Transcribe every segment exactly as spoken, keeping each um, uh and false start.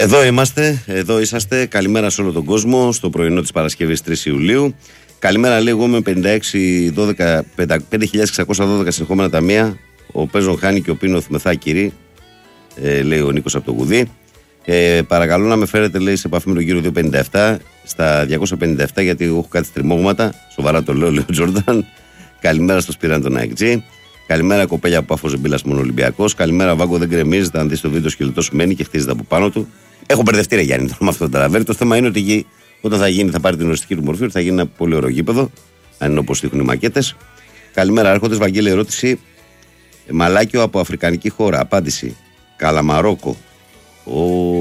Εδώ είμαστε, εδώ είσαστε. Καλημέρα σε όλο τον κόσμο στο πρωινό της Παρασκευής τρεις Ιουλίου. Καλημέρα, λέει, εγώ με πενήντα έξι δώδεκα, πέντε χιλιάδες εξακόσια δώδεκα συνεχόμενα ταμεία. Ο Παίζον χάνει και ο Πίνοθ μεθά κυρί, ε, λέει ο Νίκος από το Γουδί. Ε, παρακαλώ να με φέρετε, λέει, σε επαφή με τον κύριο διακόσια πενήντα επτά στα διακόσια πενήντα επτά, γιατί εγώ έχω κάτι στριμώγματα. Σοβαρά το λέω, λέει ο Τζόρνταν. Καλημέρα στο Σπυράν τον Αεκτζή. Καλημέρα, κοπέλια από Πάφο Ζεμπίλας μόνο Ολυμπιακός. Καλημέρα, Βάγκο, δεν γκρεμίζεται. Αν δει το βίντεο, σκελετό σου μένει και χτίζεται από πάνω του. Έχω μπερδευτεί, ρε Γιάννη, με αυτό το τραβέρι. Το θέμα είναι ότι όταν θα γίνει, θα πάρει την οριστική του μορφή, θα γίνει ένα πολύ ωραίο γήπεδο. Αν είναι όπως δείχνουν οι μακέτες. Καλημέρα, Άρχοντες. Βαγγέλη, ερώτηση. Μαλάκιο από αφρικανική χώρα. Απάντηση. Καλαμαρόκο. Ο,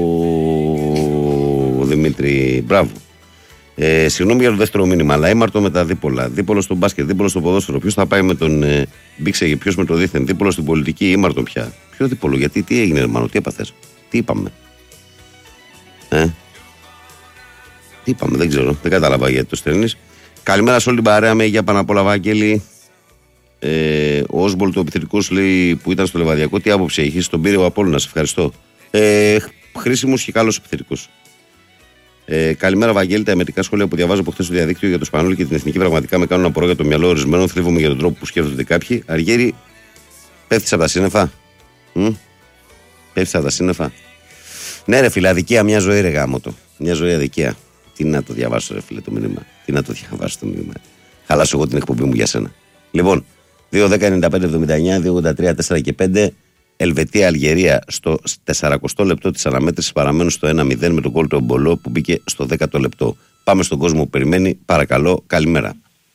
ο Δημήτρη, μπράβο. Ε, συγγνώμη για το δεύτερο μήνυμα, αλλά ήμαρτο με τα δίπολα. Δίπολο στο μπάσκετ, δίπολο στο ποδόσφαιρο. Ποιο θα πάει με τον ε, Μπίξεγε, ποιο με το δίθεν. Δίπολο στην πολιτική, ήμαρτο πια. Ποιο δίπολο, γιατί, τι έγινε, Ερμανό, τι έπαθες, τι είπαμε. Ε, τι είπαμε, δεν ξέρω, δεν κατάλαβα γιατί το στέλνεις. Καλημέρα σε όλη την παρέα με για πάνω απ' όλα, Βάγγελη. Ε, ο Όσμπολτ, ο επιθετικός, λέει, που ήταν στο Λεβαδιακό, τι άποψη έχει, τον πήρε ο Απόλλωνας, ευχαριστώ. Ε, χρήσιμος και καλός επιθετικός. Ε, καλημέρα, Βαγγέλη. Τα εμετικά σχόλια που διαβάζω από χθες στο διαδίκτυο για το Σπανούλη και την εθνική πραγματικά με κάνουν να απορώ για το μυαλό ορισμένων. Θλίβομαι για τον τρόπο που σκέφτονται κάποιοι. Αργέρι, πέφτει από τα σύννεφα. Μ? Πέφτει από τα σύννεφα. Ναι, ρε φίλε, αδικία μια ζωή, ρε γάμο το. Μια ζωή αδικία. Τι να το διαβάσω, ρε φίλε, το μήνυμα. Τι να το διαβάσω το μήνυμα. Χαλάσω εγώ την εκπομπή μου για σένα. Λοιπόν, δύο δέκα ενενήντα πέντε εβδομήντα εννιά, δύο ογδόντα τρία τέσσερα και πέντε. Ελβετία-Αλγερία στο τεσσαρακοστό λεπτό της αναμέτρησης παραμένουν στο ένα μηδέν με τον γκολ του Ομπολό που μπήκε στο δέκατο λεπτό. Πάμε στον κόσμο που περιμένει. Παρακαλώ, καλημέρα.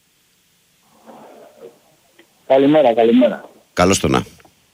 Καλημέρα, καλημέρα. Καλώς το να.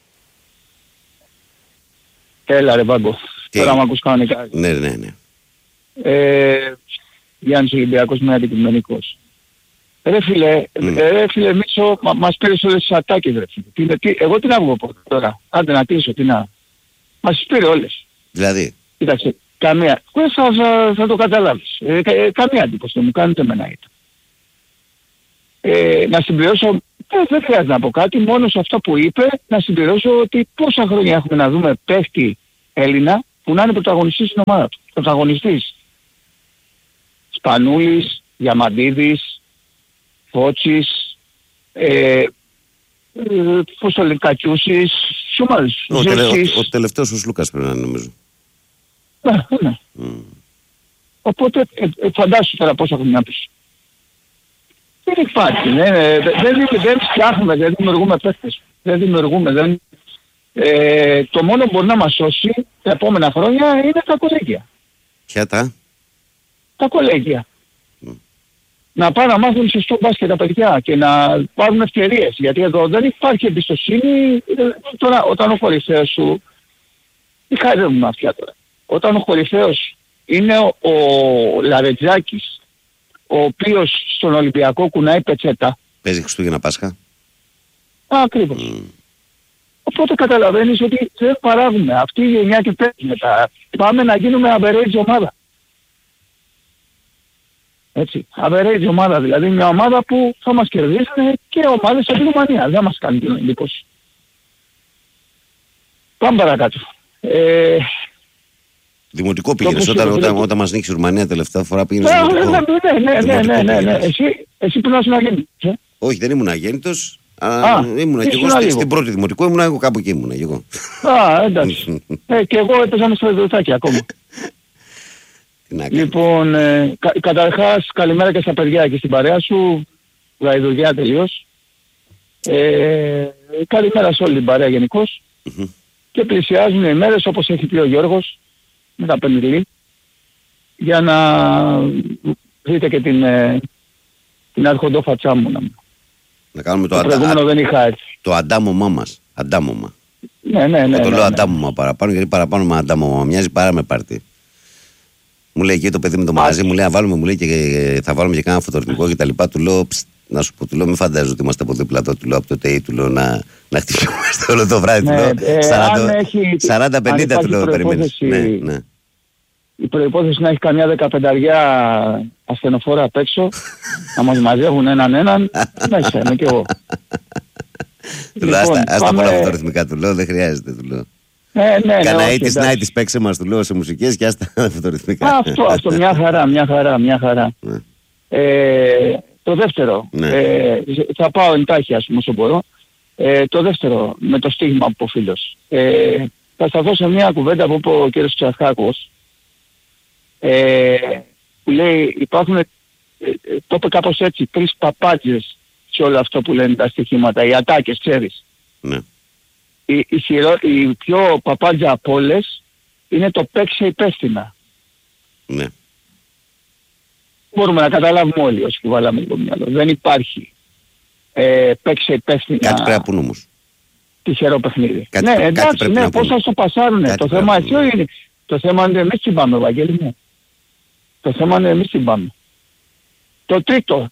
Έλα ρε Βάγκο. Τώρα μ' ακούς κανονικά. Ναι, ναι, ναι. Ε, Γιάννης Ολυμπιακός με αντικειμενικός. Ρε φίλε, mm. ρε φίλε Μίτσο, μα, μας πήρες όλες τις ατάκες ρε φίλε. Τι, τι, εγώ τι να βγω τώρα, άντε να κλείσω, τι να. Μας πήρε όλες. Δηλαδή. Κοίταξε, καμία. Θα, θα, θα το καταλάβεις. Ε, κα, καμία εντύπωση μου κάνετε με ένα ήττα. Ε, να συμπληρώσω, ε, δεν χρειάζεται να πω κάτι, μόνο σε αυτό που είπε, να συμπληρώσω ότι πόσα χρόνια έχουμε να δούμε παίχτη Έλληνα που να είναι πρωταγωνιστής στην ομάδα του. Πρωταγωνιστής. Σπανούλης, Διαμαντίδης, Φώτσης, ε, ε, πώς το λέει, Κακιούσης, Σούμαλς, ο, τελε, ο, ο τελευταίος ο Λούκας πρέπει να είναι, νομίζω. Ναι, ναι. Mm. Οπότε ε, ε, φαντάσου τώρα πόσα χρόνια πίσω. Δεν υπάρχει, ναι, ναι, δεν, δεν φτιάχνουμε, δεν δημιουργούμε παίχτες. Δεν δημιουργούμε, δεν... Ε, το μόνο που μπορεί να μας σώσει τα επόμενα χρόνια είναι τα κολέγια. Ποια τα? Τα κολέγια. Mm. Να πάνε να μάθουν σωστό μπάσκετ τα παιδιά και να πάρουν ευκαιρίες. Γιατί εδώ δεν υπάρχει εμπιστοσύνη. Τώρα όταν ο κορυφαίος σου... Τι χάρη αυτιά τώρα. Όταν ο κορυφαίος είναι ο, ο Λαρετζάκης, ο οποίος στον Ολυμπιακό κουνάει πετσέτα. Παίζει Χριστούγεννα Πάσχα. Ακριβώς. Mm. Οπότε καταλαβαίνεις ότι δεν παράγουμε. Αυτή η γενιά και παίζει μετά. Πάμε να γίνουμε average ομάδα. Έτσι, average ομάδα, δηλαδή μια ομάδα που θα μας κερδίσουν και ομάδες από τη Ρουμανία. Δεν μας κάνει την εντύπωση. Πάμε παρακάτω. Ε... Δημοτικό πήγες όταν, όταν, όταν, όταν μας νίκησε η Ρουμανία τελευταία φορά πήγαινες δημοτικό. Ναι, ναι, ναι, ναι, ναι. Εσύ, εσύ που να ήσουν αγέννητος. Ε? Όχι, δεν ήμουν αγέννητος. Α, ήμουνα και εγώ στην, στην πρώτη δημοτικό, ήμουνα εγώ κάπου εκεί ήμουνα και εγώ. Α, εντάξει. ε, και εγώ έπαιζα με στο Ιδρυτάκι ακόμα. Λοιπόν, ε, κα, καταρχάς καλημέρα και στα παιδιά και στην παρέα σου, γαϊδουργιά τελείως. Ε, καλημέρα σε όλη την παρέα γενικώς. Mm-hmm. Και πλησιάζουν οι μέρες όπως έχει πει ο Γιώργος, με τα πενιλή, για να δείτε και την, ε, την αρχοντό φατσά μου να μου. Να κάνουμε το, το προηγούμενο δεν είχα έτσι. Το αντάμωμά μας. Αντάμωμα. Ναι, ναι, ναι. Εγώ το ναι, λέω ναι. αντάμωμα παραπάνω, γιατί παραπάνω με αντάμωμα. Μοιάζει παρά με πάρτι. Μου λέει εκεί το παιδί με το μαγαζί, μου λέει να βάλουμε, μου λέει και θα βάλουμε και κάνα φωτορυθμικό και τα λοιπά. Του λέω, ψ, να σου πω, του λέω, μην φαντάζομαι ότι είμαστε από δίπλα εδώ, του λέω από το ΤΕΙ, του λέω να, να χτυπιόμαστε όλο το βράδυ. Ναι, του λέω σαράντα πενήντα του λέω, περιμένεις. Ναι, ναι. Η προϋπόθεση να έχει καμιά δεκαπενταριά ασθενοφόρα απ' έξω, να μας μαζεύουν έναν έναν, εντάξει, είμαι και εγώ. Του λέω, ας τα πολλά φωτορυθμικά, του λέω, δεν χρειάζεται, του λέω. Ναι, ναι, Καναήτης Νάητης παίξε μας, του λέω, σε μουσικές και άστα αυτορυθμικά. Αυτό, αυτό, μια χαρά, μια χαρά, μια χαρά. Ναι. Ε, το δεύτερο, ναι. ε, θα πάω εντάχει ας πούμε όσο μπορώ. Ε, το δεύτερο, με το στίγμα από φίλος. Ε, θα σταθώ σε μια κουβέντα που είπε ο κ. Τσαρχάκος, ε, που λέει υπάρχουν, ε, το είπε κάπως έτσι, τρεις παπάτζες σε όλο αυτό που λένε τα στοιχήματα, οι ατάκες, ξέρεις. Ναι. Η, η, χειρο, η πιο παπάντζα από όλες είναι το παίξε υπεύθυνα. Ναι. Μπορούμε να καταλάβουμε όλοι όσοι βάλαμε το μυαλό. Δεν υπάρχει ε, παίξε υπεύθυνα. Κάτι πρέπει να πούν όμως. Τυχερό παιχνίδι. Κάτι, ναι, κάτι εντάξει, ναι, πώς θα στο πασάρουνε. Το θέμα ποιο είναι. Το θέμα είναι εμείς την πάμε, Βαγγέλη μου. Το θέμα είναι εμείς την πάμε. Το τρίτο,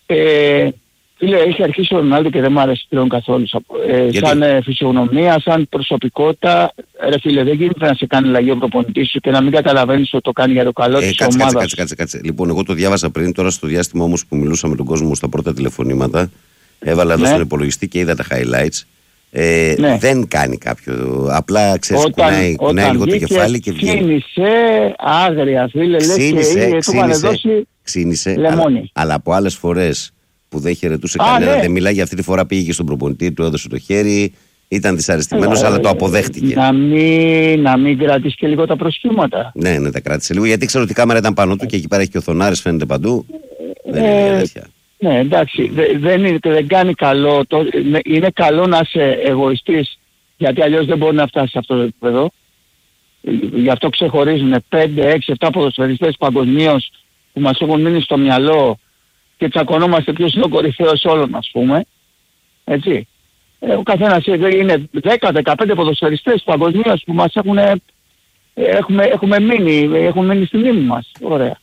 ε, φίλε, έχει αρχίσει ο Ρονάλντο και δεν μ' αρέσει πλέον καθόλου. Ε, σαν ε, φυσιογνωμία, σαν προσωπικότητα, ρε φίλε, δεν γίνεται να σε κάνει αλλαγή ο προπονητής σου και να μην καταλαβαίνεις ότι το κάνει για το καλό ε, της κάτσε, ομάδας. Κάτσε, κάτσε, κάτσε. Λοιπόν, εγώ το διάβασα πριν, τώρα στο διάστημα όμως που μιλούσα με τον κόσμο στα πρώτα τηλεφωνήματα, έβαλα εδώ ναι. στον υπολογιστή και είδα τα highlights. Ε, ναι. Δεν κάνει κάποιο. Απλά ξέρεις, όταν, κουνάει, όταν κουνάει λίγο το κεφάλι και βγαίνει. Ξύνησε άγρια, φίλε, λες και του είχαν δώσει ξύνησε, αλλά, αλλά από άλλες φορές που δεν χαιρετούσε κανένα, ναι. δεν μιλάει, για αυτή τη φορά πήγε στον προπονητή, του έδωσε το χέρι, ήταν δυσαρεστημένος, αλλά το αποδέχτηκε. Να μην, να μην κρατήσει και λίγο τα προσχήματα. Ναι, ναι, τα κράτησε λίγο, γιατί ξέρω ότι η κάμερα ήταν πάνω του και εκεί πέρα έχει και ο Θονάρης, φαίνεται παντού. Ε, δεν είναι αλήθεια. Ναι, εντάξει, δεν, είναι, δεν κάνει καλό, το, είναι καλό να είσαι εγωιστής, γιατί αλλιώς δεν μπορεί να φτάσει σε αυτό το επίπεδο. Γι' αυτό ξεχωρίζουν πέντε, έξι, επτά ποδοσφαιριστές παγκοσμίως που μας έχουν μείνει στο μυαλό και τσακωνόμαστε ποιος είναι ο κορυφαίος όλων, ας πούμε. Έτσι. Ε, ο καθένας είναι δέκα δεκαπέντε ποδοσφαιριστές παγκοσμίως που μας έχουν, έχουμε, έχουμε μείνει, έχουν μείνει στη μνήμη μας. Ωραία.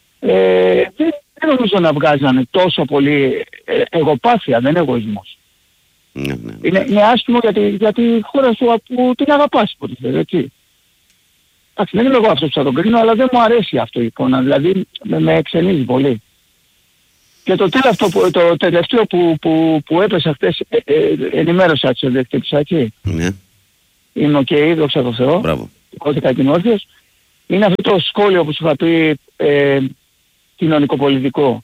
Ε, δεν νομίζω να βγάζανε τόσο πολύ ε, εγωπάθεια, δεν είναι εγωισμός. Ναι, ναι, ναι. Είναι, είναι άσχημο για τη, για τη χώρα σου που την αγαπάς, ποτέ, έτσι. Εντάξει, δεν είμαι εγώ αυτός που θα τον κρίνω, αλλά δεν μου αρέσει αυτό η εικόνα, δηλαδή με, με εξενίζει πολύ. Και το τελευταίο, το τελευταίο που, που, που έπεσα χτες, ε, ε, ενημέρωσα τις οδεκτήπης, έτσι. Ναι. Είμαι οκ, okay, δόξα τω Θεώ. Μπράβο. Κώδικα κοινότητας. Είναι αυτό το σχόλιο που σου είχα πει, ε, κοινωνικοπολιτικό.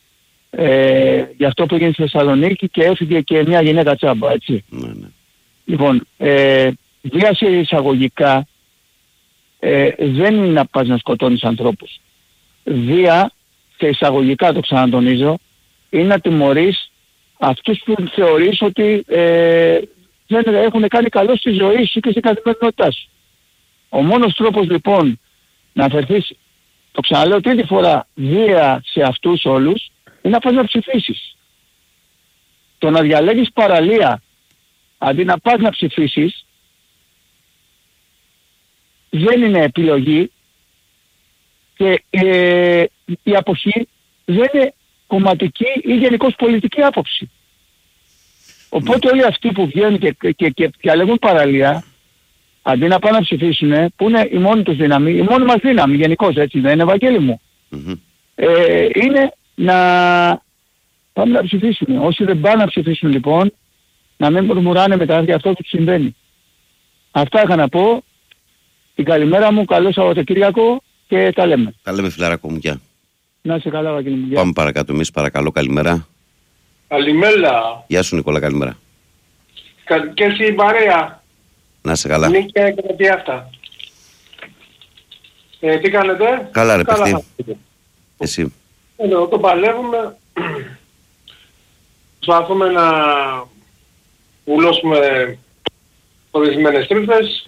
Ε, για αυτό που έγινε στη Θεσσαλονίκη και έφυγε και μια γυναίκα τσάμπα, έτσι. Ναι, ναι. Λοιπόν, ε, βία σε εισαγωγικά ε, δεν είναι να πας να σκοτώνεις ανθρώπους. Βία σε εισαγωγικά, το ξανατονίζω, είναι να τιμωρείς αυτούς που θεωρείς ότι ε, δεν έχουν κάνει καλό στη ζωή σου και στην καθημερινότητά σου. Ο μόνος τρόπος λοιπόν να αφαιρθείς, το ξαναλέω τρίτη φορά, βία σε αυτούς όλους, είναι να πας να ψηφίσεις. Το να διαλέγεις παραλία αντί να πας να ψηφίσεις δεν είναι επιλογή και ε, η αποχή δεν είναι κομματική ή γενικώς πολιτική άποψη. Οπότε όλοι αυτοί που βγαίνουν και, και, και διαλέγουν παραλία αντί να πάνε να ψηφίσουν, που είναι η μόνη τους δύναμη, η μόνη μας δύναμη γενικώς, έτσι δεν είναι, Ευαγγέλη μου, mm-hmm. ε, είναι να πάμε να ψηφίσουν. Όσοι δεν πάνε να ψηφίσουν λοιπόν, να μην μουρμουράνε μετά για αυτό που συμβαίνει. Αυτά είχα να πω. Την καλημέρα μου, καλό Σαββατοκύριακο και τα λέμε. Τα λέμε, φιλαράκο μου, γεια. Να είσαι καλά, Βαγγέλη μου. Πάμε παρακάτω εμείς, παρακαλώ, καλημέρα. Καλημέρα. Γεια σου, Νικόλα, καλημέρα. Κα... Και εσύ η παρέα. Να είσαι καλά. Νίκαια και τι αυτά. Ε, τι κάνετε? Καλά ρε παιχτή. Εσύ. Εδώ το παλεύουμε. Προσπαθούμε να βουλώσουμε ορισμένες τρύπες.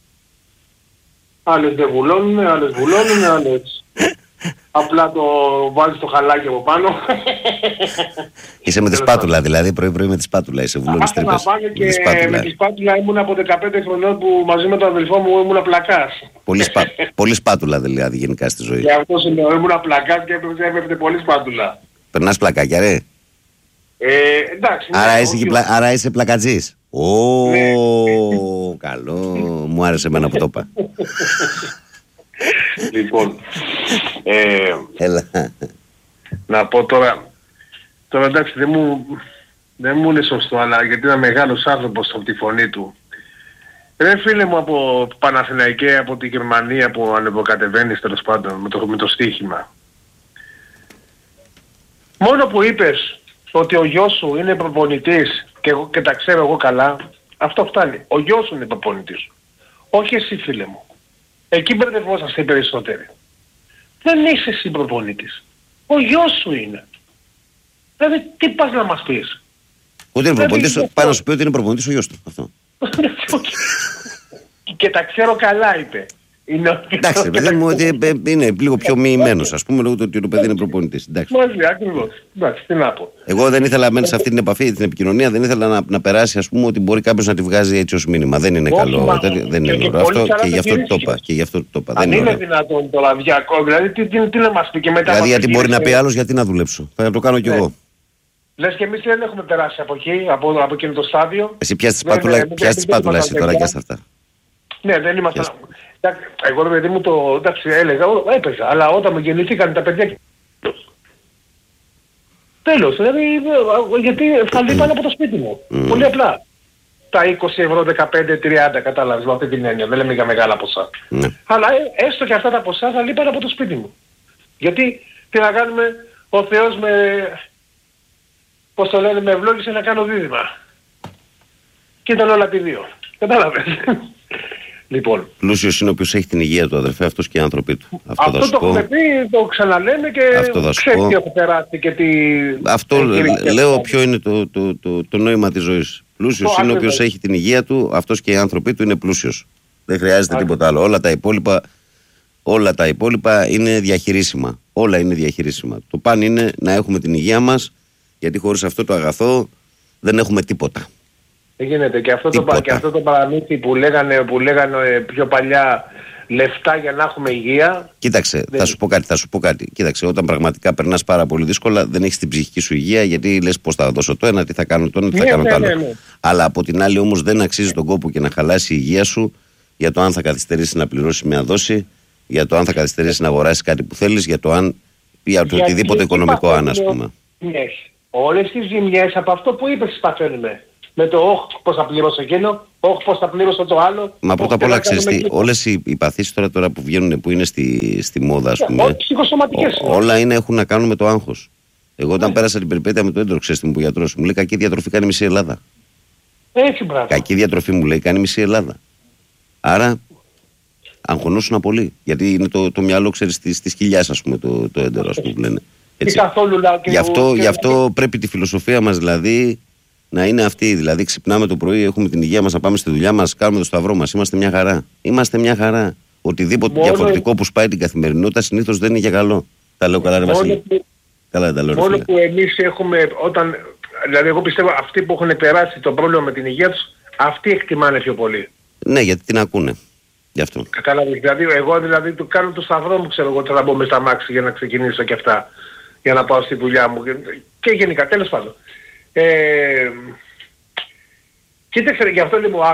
Άλλες δεν βουλώνουν, άλλες βουλώνουν, άλλες απλά το βάζεις το χαλάκι από πάνω. Είσαι με τη σπάτουλα δηλαδή, πρωί πρωί με τη σπάτουλα είσαι, βουλώνεις τρύπες. Άχα να πάνε και με τη σπάτουλα ήμουν από δεκαπέντε χρονών που μαζί με τον αδελφό μου ήμουν πλακάς. Πολύ, σπα... πολύ σπάτουλα δηλαδή γενικά στη ζωή. Και αυτός είναι, ήμουν πλακάς και έπρεπε πολύ σπάτουλα. Περνάς πλακάκια ρε. Ε, εντάξει. Άρα, ναι, είσαι, πλα... Άρα είσαι πλακατζής. Ω, ναι. Καλό. Μου άρεσε εμένα που το είπα. Λοιπόν, ε, έλα. Να πω τώρα, τώρα εντάξει δεν μου, δεν μου είναι σωστό, αλλά γιατί είναι μεγάλος άνθρωπος από τη φωνή του. Ρε φίλε μου από Παναθηναϊκέ, από τη Γερμανία που ανεβοκατεβαίνεις τέλος πάντων με το, με το στοίχημα. Μόνο που είπες ότι ο γιος σου είναι προπονητής και, εγώ, και τα ξέρω εγώ καλά, αυτό φτάνει. Ο γιος σου είναι προπονητής. Όχι εσύ φίλε μου. Εκεί μπερδευόσαστε οι περισσότεροι. Δεν είσαι εσύ προπονητής. Ο γιος σου είναι. Δηλαδή τι πας να μας πεις. Ούτε είναι προπονητής, πάνω σου πει ότι είναι προπονητής ο γιος του. Αυτό. Και τα ξέρω καλά είπε. Εντάξει, παιδί μου, ότι είναι λίγο πιο μοιημένος, ας πούμε, λόγω του ότι το παιδί είναι προπονητής. Μαζί, ακριβώς. Εντάξει, τι να πω. Εγώ δεν ήθελα μέσα σε αυτή την επαφή, την επικοινωνία, δεν ήθελα να, να περάσει, ας πούμε, ότι μπορεί κάποιος να τη βγάζει έτσι ως μήνυμα. Δεν είναι καλό. Δεν είναι ωραίο αυτό και γι' αυτό το είπα. Και γι' αυτό το είπα. Αν είναι δυνατόν το λαδιακό, δηλαδή τι, τι, τι να μας πει και μετά. Δηλαδή, γιατί μπορεί να πει άλλος, γιατί να δουλέψω. Θα το κάνω κι εγώ. Λες και εμείς δεν έχουμε περάσει από εκεί, από, από εκείνο το στάδιο. Εσύ πιάσεις τη σπάτουλα εσύ τώρα και σε αυτά. Ναι, δεν είμαστε. Εγώ το παιδί μου το, εντάξει, έλεγα, έπαιζα, αλλά όταν μου γεννηθήκαν τα παιδιά... Τέλος, δηλαδή, γιατί θα λείπανε από το σπίτι μου. Mm. Πολύ απλά. Τα είκοσι ευρώ, δεκαπέντε, τριάντα, κατάλαβες, με αυτή την έννοια. Δεν λέμε για μεγάλα ποσά. Mm. Αλλά έστω και αυτά τα ποσά θα λείπανε από το σπίτι μου. Γιατί, τι να κάνουμε, ο Θεός με... Πώς το λένε, με ευλόγησε να κάνω δίδυμα. Και ήταν όλα επί δύο. Κατάλαβες. Λοιπόν. Πλούσιος είναι ο οποίος έχει την υγεία του, αδερφέ, αυτός και οι άνθρωποι του. Αυτό, αυτό το έχουμε πει, το ξαναλέμε και ξέρει τι έχω περάσει και τι... Αυτό λέω ποιο είναι το, το, το, το νόημα της ζωής. Πλούσιος είναι ο οποίος έχει την υγεία του, αυτός και οι άνθρωποι του είναι πλούσιος. Δεν χρειάζεται τίποτα άλλο. Όλα τα υπόλοιπα, όλα τα υπόλοιπα είναι διαχειρίσιμα. Όλα είναι διαχειρίσιμα. Το παν είναι να έχουμε την υγεία μας, γιατί χωρίς αυτό το αγαθό δεν έχουμε τίποτα. Δεν γίνεται. Και αυτό, το, και αυτό το παραμύθι που λέγανε, που λέγανε πιο παλιά λεφτά για να έχουμε υγεία. Κοίταξε, δεν... θα σου πω κάτι, θα σου πω κάτι. Κοίταξε, όταν πραγματικά περνάς πάρα πολύ δύσκολα, δεν έχεις την ψυχική σου υγεία, γιατί λες πώς θα δώσω το ένα, τι θα κάνω το ένα, τι θα ναι, κάνω ναι, το άλλο. Ναι, ναι. Αλλά από την άλλη όμως δεν αξίζει τον κόπο και να χαλάσει η υγεία σου για το αν θα καθυστερήσει να πληρώσει μια δόση, για το αν θα καθυστερήσει να αγοράσει κάτι που θέλεις, για το αν. Για το οτιδήποτε οικονομικό, αν ας πούμε. Ναι. Όλες τις ζημιές από αυτό που είπες παθαίνουμε. Με το όχ πώς θα πλήρωσε εκείνο, όχ πώς θα πλήρωσε το άλλο. Μα πρώτα απ' όλα ξέρεις τι, όλες οι, οι παθήσεις τώρα, τώρα που βγαίνουν, που είναι στη, στη μόδα, ας πούμε, yeah, ψυχοσωματικές ό, όλα είναι, έχουν να κάνουν με το άγχος. Εγώ όταν yeah. πέρασα την περιπέτεια με το έντρο, ξέρεις τι μου είπε ο γιατρός, μου λέει κακή διατροφή κάνει μισή Ελλάδα. Έτσι, μπράβο. Κακή διατροφή μου λέει κάνει μισή Ελλάδα. Άρα αγχωνόσουν πολύ. Γιατί είναι το, το μυαλό, ξέρεις, της, της κοιλιάς, ας πούμε, το, το έντρο, ας πούμε, που λένε. Έτσι. Γι' αυτό, και... γι' αυτό πρέπει τη φιλοσοφία μας, δηλαδή, να είναι αυτή. Δηλαδή, ξυπνάμε το πρωί, έχουμε την υγεία μας, να πάμε στη δουλειά μας, κάνουμε το σταυρό μας. Είμαστε μια χαρά. Είμαστε μια χαρά. Οτιδήποτε μόνο... διαφορετικό που σπάει την καθημερινότητα συνήθως δεν είναι για καλό. Τα λέω καλά, ρε Βασίλη. Που... Καλά, τα λέω. Μόνο που εμείς έχουμε, όταν. Δηλαδή, εγώ πιστεύω αυτοί που έχουν περάσει το πρόβλημα με την υγεία τους, αυτοί εκτιμάνε πιο πολύ. Ναι, γιατί την ακούνε. Γι' αυτό. Κατάλαβες. Δηλαδή, εγώ δηλαδή του κάνω το σταυρό μου, ξέρω εγώ, τώρα μπω μες στα μάξι για να ξεκινήσω και αυτά. Για να πάω στη δουλειά μου. Και γενικά, τέλος πάντων. Ε, κοίταξε, γι' αυτό λοιπόν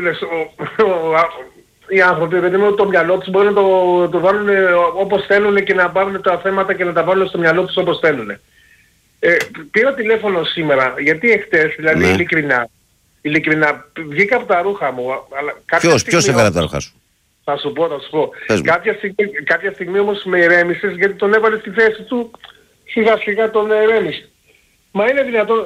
οι άνθρωποι με το μυαλό τους μπορεί να το, το βάλουν όπως θέλουν και να πάρουν τα θέματα και να τα βάλουν στο μυαλό τους όπως θέλουν. Ε, πήρα τηλέφωνο σήμερα, γιατί εχθές, δηλαδή ναι. ειλικρινά, ειλικρινά, βγήκα από τα ρούχα μου. Αλλά ποιος, ποιος έφερε από τα ρούχα σου? Θα σου πω, θα σου πω. Κάποια στιγμή, κάποια στιγμή όμως με ηρέμησες γιατί τον έβαλε στη θέση του, σιγά σιγά τον ηρέμησε. Μα είναι δυνατόν...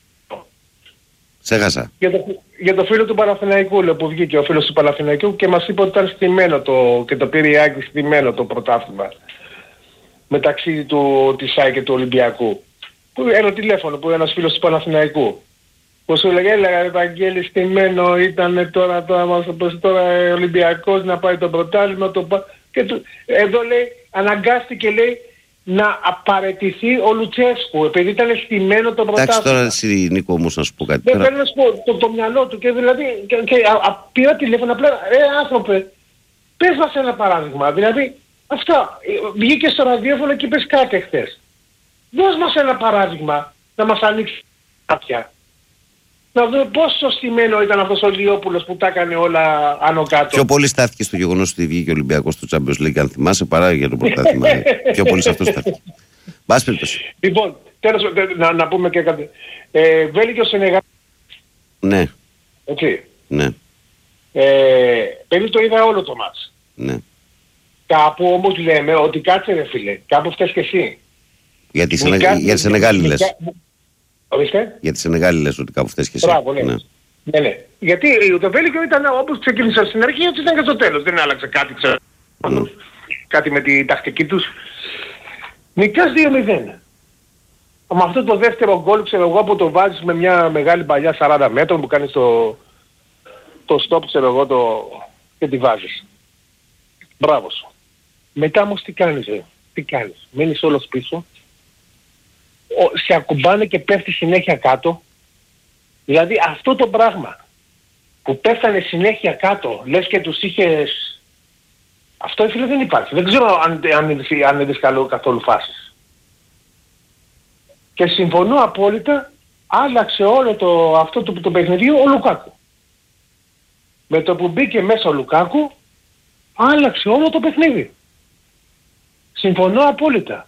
Σε έχασα. Για το, για το φίλο του Παναθηναϊκού, λέω, που βγήκε ο φίλος του Παναθηναϊκού και μας είπε ότι ήταν στημένο το, και το πήρε η Άκη στημένο το πρωτάθλημα. Μεταξύ του, της ΑΕ και του Ολυμπιακού. Που, ένα τηλέφωνο που ένας φίλος του Παναθηναϊκού. Που σου έλεγε, έλεγα Ευαγγέλη στημένο ήταν τώρα, τώρα, τώρα, τώρα Ολυμπιακός να πάει το πρωτάθλημα. Το, και του, εδώ λέει, αναγκάστηκε λέει, να απαρατηθεί ο Λουτσέσκου, επειδή ήταν στημένο το πρωτάθλημα. Εντάξει τώρα εσύ Νίκο όμως να σου πω κάτι. Δεν θέλω να σου πω το, το μυαλό του και δηλαδή και, και α, α, πήρα τηλέφωνο απλά, ε άνθρωπε, πες μας ένα παράδειγμα, δηλαδή αυτά, βγήκε στο ραδιόφωνο και είπες κάτι χθες. Δώσ' μας ένα παράδειγμα, να μας ανοίξει κάποια. Να δούμε πόσο στημένο ήταν αυτός ο Λιόπουλος που τα έκανε όλα άνω κάτω. Πιο πολύ στάθηκε στο γεγονός ότι βγήκε ο Ολυμπιακός στο Champions League, αν θυμάσαι, παρά για το πρωτάθλημα. Πιο πολύ σε αυτό στάθηκε. Μπας περιπτώσει. Λοιπόν, τέλος, να, να πούμε και κάτι. Ε, Βέλγιο Σενεγάλη. Ναι. Okay. Ναι. Ε, παιδί το είδα όλο το μάτς. Ναι. Κάπου όμως λέμε ότι κάτσε ρε φίλε, κάπου φταίς και εσύ. Για τη Σενεγάλη λες. Ορίστε. Για τη Σενεγάλη λες ότι κάπου φταίς και εσύ. Μπράβο, ναι. Ναι. Ναι, ναι. Γιατί το Βέλγιο ήταν όπως ξεκίνησε στην αρχή, έτσι ήταν και στο τέλος. Δεν άλλαξε κάτι, ξέρω. Mm. Κάτι με τη τακτική τους. Νικάς δύο μηδέν. Με αυτό το δεύτερο γκολ, ξέρω εγώ, που το βάζεις με μια μεγάλη παλιά σαράντα μέτρων που κάνεις το, το stop, ξέρω εγώ, το, και τη βάζεις. Μπράβο σου. Μετά όμως τι κάνεις, ρε. Τι κάνεις. Μένεις όλος πίσω. Ο, σε ακουμπάνε και πέφτει συνέχεια κάτω. Δηλαδή αυτό το πράγμα που πέφτανε συνέχεια κάτω, λες και τους είχες... Αυτό φίλε δεν υπάρχει. Δεν ξέρω αν, αν, αν είδες καθόλου φάσεις. Και συμφωνώ απόλυτα, άλλαξε όλο το, αυτό το, το παιχνιδίο ο Λουκάκου. Με το που μπήκε μέσα ο Λουκάκου, άλλαξε όλο το παιχνίδι. Συμφωνώ απόλυτα.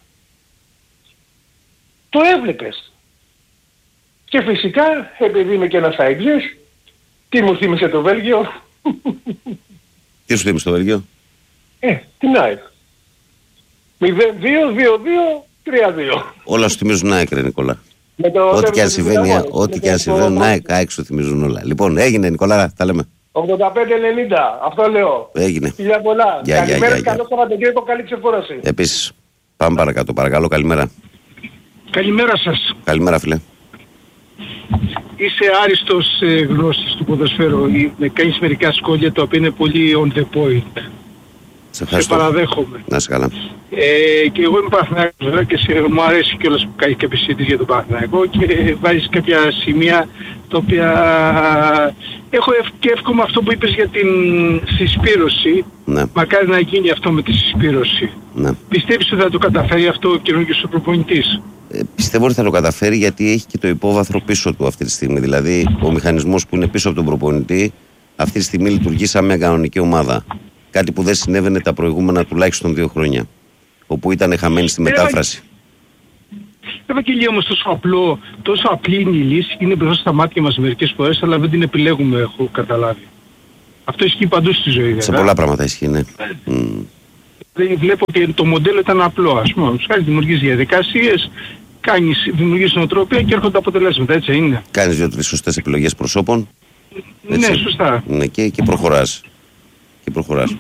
Το έβλεπες. Και φυσικά, επειδή είμαι και ένας αεξής, τι μου θύμισε το Βέλγιο. Τι σου θύμισε το Βέλγιο? Ε, την ΑΕΚ. μηδέν δύο, δύο δύο, τρία δύο. Όλα σου θυμίζουν ΑΕΚ ρε Νικόλα. Ό,τι και αν συμβαίνει, ό,τι και αν συμβαίνουν ΑΕΚ, ΑΕΚ σου θυμίζουν όλα. Λοιπόν, έγινε Νικόλα, τα λέμε. ογδόντα πέντε ενενήντα, αυτό λέω. Έγινε. Φιλιά πολλά. Καλημέρα, καλό Σαββατοκύριακο, καλή ξεκούραση. Επίσης, πάμε παρακάτω, παρακαλώ, καλημέρα. Καλημέρα σας. Καλημέρα φίλε. Είσαι άριστος ε, γνώστης του ποδοσφαίρου. Με κάνεις μερικά σχόλια τα οποία είναι πολύ on the point. Σε ευχαριστώ. Σε παραδέχομαι. Να είσαι καλά. Ε, και εγώ είμαι Παναθηναϊκός και σε, μου αρέσει κιόλας που κάνεις κάποιες συζήτηση για τον Παναθηναϊκό και βάζεις κάποια σημεία τα οποία έχω ευ- και εύχομαι αυτό που είπες για την συσπήρωση. Ναι. Μακάρι να γίνει αυτό με τη συσπήρωση. Ναι. Πιστεύεις ότι θα το καταφέρει αυτό ο καινούργιος προπονητής? Ε, πιστεύω ότι θα το καταφέρει γιατί έχει και το υπόβαθρο πίσω του αυτή τη στιγμή. Δηλαδή, ο μηχανισμός που είναι πίσω από τον προπονητή αυτή τη στιγμή λειτουργεί σαν μια κανονική ομάδα. Κάτι που δεν συνέβαινε τα προηγούμενα τουλάχιστον δύο χρόνια. Όπου ήταν χαμένοι στη μετάφραση. Δεν Βαγγέλη όμως τόσο απλό, τόσο απλή είναι η λύση, είναι μπροστά στα μάτια μας μερικές φορές, αλλά δεν την επιλέγουμε, έχω καταλάβει. Αυτό ισχύει παντού στη ζωή. Σε πολλά πράγματα ισχύει, ναι. Mm. Δηλαδή βλέπω και το μοντέλο ήταν απλό, ας πούμε. Σκάζει, δημιουργείς διαδικασίες, κάνεις, δημιουργείς νοοτροπία και έρχονται αποτελέσματα, έτσι είναι. Κάνεις δύο-τρεις σωστές επιλογές προσώπων. Έτσι. Ναι, σωστά. Ναι, και, και προχωράς. Και προχωράς.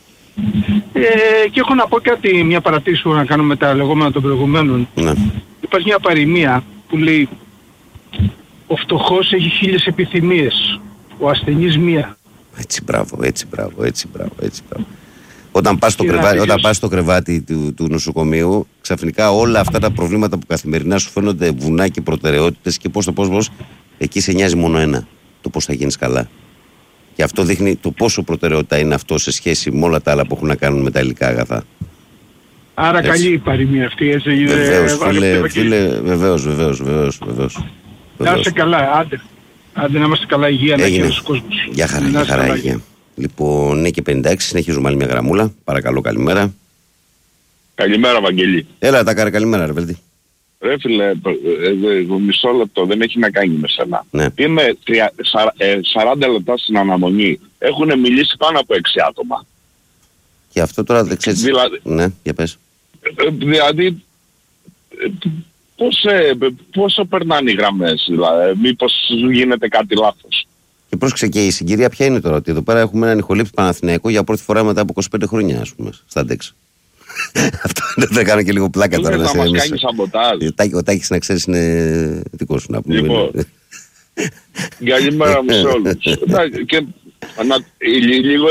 Ε, και έχω να πω κάτι, μια παρατήρηση που να κάνω με τα λεγόμενα των προηγουμένων. Ναι. Υπάρχει μια παροιμία που λέει ο φτωχός έχει χίλιες επιθυμίες, ο ασθενής μία. Έτσι μπράβο, έτσι μπράβο, έτσι μπράβο, έτσι μπράβο. Όταν πας στο κρεβάτι, όταν πας στο κρεβάτι του, του νοσοκομείου, ξαφνικά όλα αυτά τα προβλήματα που καθημερινά σου φαίνονται βουνά και προτεραιότητες και πώς το πώς, πώς εκεί σε νοιάζει μόνο ένα. Το πώς θα γίνεις καλά. Και αυτό δείχνει το πόσο προτεραιότητα είναι αυτό σε σχέση με όλα τα άλλα που έχουν να κάνουν με τα υλικά αγαθά. Άρα έτσι. Καλή η παροιμία αυτή, έτσι. Βεβαίως, φίλε, φίλε, βεβαίως, βεβαίως, βεβαίως, βεβαίως. Να είστε καλά, άντε. Άντε να είμαστε καλά, υγεία, να έχει ο κόσμος. Γεια χαρά, γεια χαρά, υγεία. Λοιπόν, είναι και πενήντα έξι, συνεχίζουμε άλλη μια γραμμούλα. Παρακαλώ, καλημέρα. Καλημέρα, Βαγγελή. Έλα, τα κάρα, καλημέρα, ρε Βελτή. Ρε φίλε, μισό λεπτό, δεν έχει να κάνει με σένα. Ναι. Είμαι σαράντα λεπτά στην αναμονή. Έχουν μιλήσει πάνω από έξι άτομα. Και αυτό τώρα δεν ξέρεις... Δηλαδή, ναι, για πες. Δηλαδή, πώς, πόσο περνάνε οι γραμμές, δηλαδή, μήπως γίνεται κάτι λάθος. Και πρόσεξε και η συγκυρία ποια είναι τώρα, ότι εδώ πέρα έχουμε έναν ηχολήπτη Παναθηναϊκό για πρώτη φορά μετά από είκοσι πέντε χρόνια, ας πούμε, στα ντεξ. Αυτό δεν κάνω και λίγο πλάκα τώρα. Θα μας κάνει σαμποτάζ. Ο Τάκης, να ξέρεις, είναι δικό σου να πούμε. Λοιπόν, καλημέρα μου σε όλους. Και λίγο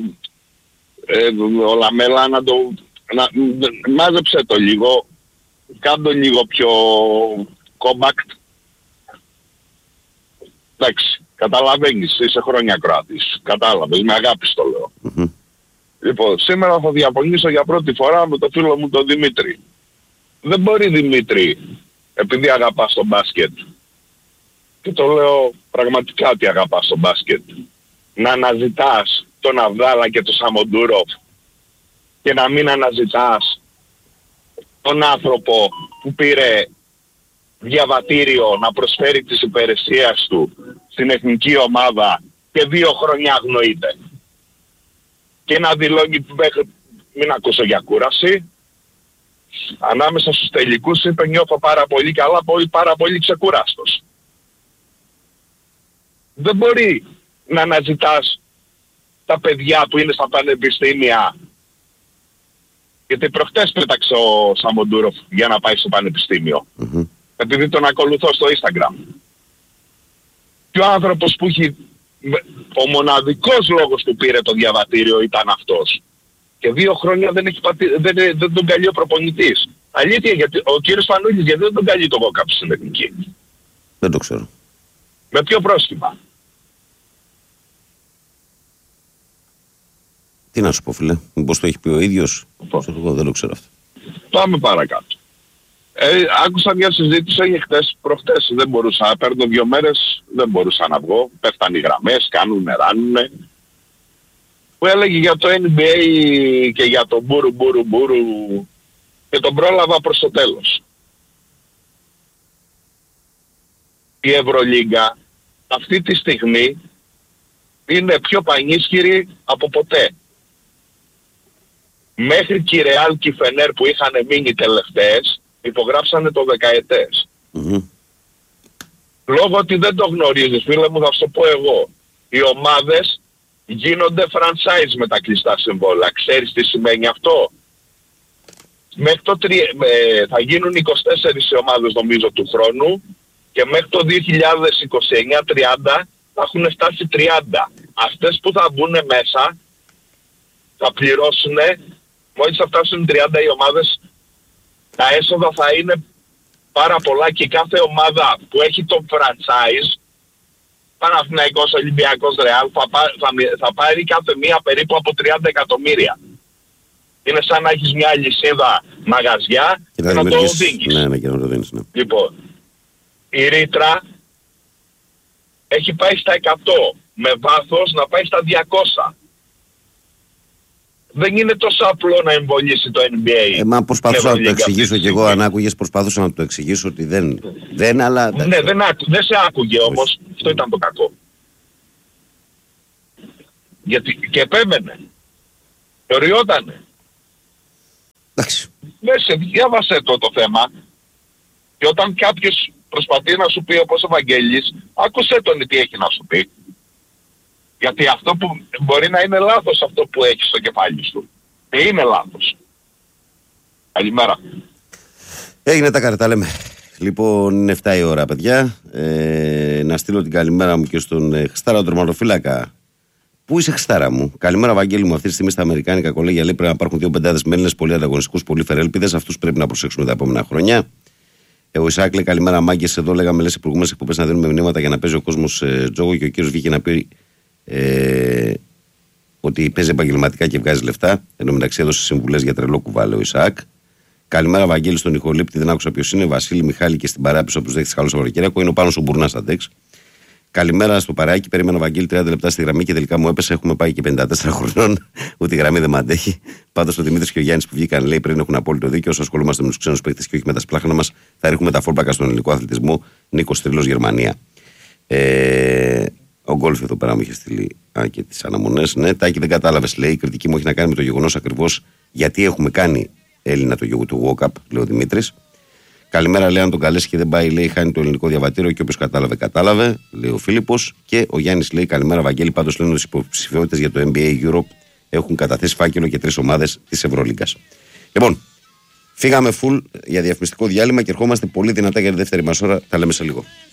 ο Λαμέλα να το... Μάζεψε το λίγο, κάντο λίγο πιο compact. Εντάξει, καταλαβαίνεις, είσαι χρόνια κράτης. Κατάλαβες, με αγάπη το λέω. Mm-hmm. Λοιπόν, σήμερα θα διαφωνήσω για πρώτη φορά με το φίλο μου τον Δημήτρη. Δεν μπορεί, Δημήτρη, επειδή αγαπάς τον μπάσκετ, και το λέω πραγματικά ότι αγαπάς τον μπάσκετ, να αναζητάς τον Αβδάλα και τον Σαμοντούροφ και να μην αναζητάς τον άνθρωπο που πήρε διαβατήριο να προσφέρει τις υπηρεσίες του στην εθνική ομάδα και δύο χρόνια αγνοείται. Και να δηλώνει, μην ακούσω για κούραση, ανάμεσα στους τελικούς είπε νιώθω πάρα πολύ καλά, πολύ, πάρα πολύ ξεκούραστος. Δεν μπορεί να αναζητάς τα παιδιά που είναι στα πανεπιστήμια, γιατί προχτές πέταξε ο Σαμοντούροφ για να πάει στο πανεπιστήμιο, mm-hmm. επειδή τον ακολουθώ στο Instagram. Και ο άνθρωπος που έχει, ο μοναδικός λόγος που πήρε το διαβατήριο ήταν αυτός. Και δύο χρόνια δεν, έχει πατή, δεν, δεν τον καλεί ο προπονητής. Αλήθεια, γιατί ο κύριος Φανούλης γιατί δεν τον καλεί το Γόκαπ στην εθνική. Δεν το ξέρω. Με ποιο πρόσχημα? Τι να σου πω, φίλε, μήπως το έχει πει ο ίδιος? Εγώ δεν το ξέρω αυτό. Πάμε παρακάτω. Ε, άκουσα μια συζήτηση, έγινε χτες, προχτές, δεν μπορούσα, παίρνω δύο μέρες, δεν μπορούσα να βγω, πέφταν οι γραμμές, κάνουνε, ράνουνε, που έλεγε για το N B A και για το μπούρου μπούρου μπούρου και τον πρόλαβα προς το τέλος. Η Ευρωλίγκα αυτή τη στιγμή είναι πιο πανίσχυρη από ποτέ. Μέχρι και η Ρεάλ και η Φενέρ που είχαν μείνει τελευταίες υπογράψανε το δεκαετές. Mm-hmm. Λόγω ότι δεν το γνωρίζεις, φίλε μου, θα σου το πω εγώ. Οι ομάδες γίνονται franchise με τα κλειστά συμβόλαια. Ξέρεις τι σημαίνει αυτό? Μέχρι το τρι... ε, θα γίνουν είκοσι τέσσερις ομάδες νομίζω του χρόνου και μέχρι το δύο χιλιάδες είκοσι εννιά τριάντα θα έχουν φτάσει τριάντα. Αυτές που θα μπουν μέσα θα πληρώσουν, μόλις θα φτάσουν τριάντα οι ομάδες, τα έσοδα θα είναι πάρα πολλά και κάθε ομάδα που έχει το franchise, Παναθηναϊκός, Ολυμπιακός, Ρεάλ, θα, πά, θα, θα πάρει κάθε μία περίπου από τριάντα εκατομμύρια. Είναι σαν να έχεις μια αλυσίδα μαγαζιά και, και να το δίνεις. Ναι, ναι, και να το δίνεις, ναι. Λοιπόν, η ρήτρα έχει πάει στα εκατό, με βάθος να πάει στα διακόσια. Δεν είναι τόσο απλό να εμβολήσει το N B A. Ε, μα προσπαθούσα να το εξηγήσω και εγώ, αν άκουγες, προσπαθούσα να το εξηγήσω ότι δεν, δεν αλλά... Ναι, δεν, άκου, δεν σε άκουγε όμως, όχι. Αυτό ήταν το κακό. Γιατί και επέμενε. Οριότανε. Εντάξει. Μέσα, διάβασε το το θέμα και όταν κάποιος προσπαθεί να σου πει όπως ο Βαγγέλης, άκουσε τον τι έχει να σου πει. Γιατί αυτό που μπορεί να είναι λάθος αυτό που έχει στο κεφάλι σου. Και είναι λάθος. Καλημέρα. Έγινε τα καρτά, λέμε. Λοιπόν, είναι εφτά η ώρα, παιδιά. Ε, να στείλω την καλημέρα μου και στον ε, Χριστάρα, τον τερματοφύλακα. Πού είσαι, Χριστάρα μου? Καλημέρα, Βαγγέλη μου. Αυτή τη στιγμή στα αμερικάνικα κολέγια λέει πρέπει να υπάρχουν δύο πεντάδες Μέλληνες, πολύ ανταγωνιστικούς, πολύ φερέλπιδες. Αυτούς πρέπει να προσέξουμε τα επόμενα χρόνια. Ε, ο Ισάκ λέει καλημέρα, μάγκες. Εδώ λέγαμε λες οι προηγούμενες εκπομπές να δίνουμε μηνύματα για να παίζει ο κόσμος ε, τζόγο και ο κύριος βγήκε να πει ε, ότι παίζει επαγγελματικά και βγάζει λεφτά. Εν τω μεταξύ έδωσε συμβουλές για τρελό κουβάλε ο Ισάκ. Καλημέρα, Βαγγέλη, στον Νικολίπτη. Δεν άκουσα ποιος είναι. Βασίλη Μιχάλη και στην παράπτωση όπως δέχτηκε καλό Σαββατοκύριακο. Είναι ο Πάνος ο Μπουρνάς αντέξ. Καλημέρα στο παράκι. Περίμενα, Βαγγέλη, τριάντα λεπτά στη γραμμή και τελικά μου έπεσε. Έχουμε πάει και πενήντα τέσσερα χρονών. Ούτε η γραμμή δεν με αντέχει. Πάντως ο Δημήτρης και ο Γιάννης που βγήκαν λέει πριν έχουν απόλυτο δίκιο. Όσο ασχολούμαστε με τους ξένους παίκτες και όχι με τα σπλάχνα μας, θα ρίχνουμε τα φόρπακα στον ελληνικό αθλητισμό. Νίκος Τρίλος, Γερμανία. Ε, ο Γκόλφ εδώ πέρα μου είχε στείλει α, και τις αναμονές. Ναι, Τάκη, δεν κατάλαβες, λέει. Η κριτική μου έχει να κάνει με το γεγονός ακριβώς γιατί έχουμε κάνει Έλληνα το γεγονό του Walkup, λέει ο Δημήτρης. Καλημέρα, λέει, αν τον καλέσει και δεν πάει, λέει, χάνει το ελληνικό διαβατήριο και όποιος κατάλαβε, κατάλαβε, λέει ο Φίλιππος. Και ο Γιάννης λέει, καλημέρα, Βαγγέλη, πάντως λένε ότι οι υποψηφιότητες για το N B A Europe έχουν καταθέσει φάκελο και τρεις ομάδες της Ευρωλίγκας. Λοιπόν, φύγαμε full για διαφημιστικό διάλειμμα και ερχόμαστε πολύ δυνατά για τη δεύτερη μας ώρα. Τα λέμε σε λίγο.